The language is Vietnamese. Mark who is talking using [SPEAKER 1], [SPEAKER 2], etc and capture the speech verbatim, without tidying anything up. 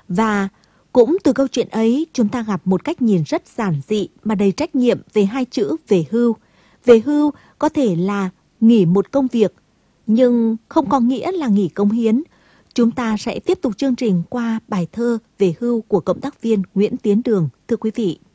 [SPEAKER 1] Và cũng từ câu chuyện ấy, chúng ta gặp một cách nhìn rất giản dị mà đầy trách nhiệm về hai chữ về hưu. Về hưu có thể là nghỉ một công việc, nhưng không có nghĩa là nghỉ cống hiến. Chúng ta sẽ tiếp tục chương trình qua bài thơ về hưu của cộng tác viên Nguyễn Tiến Đường, thưa quý vị.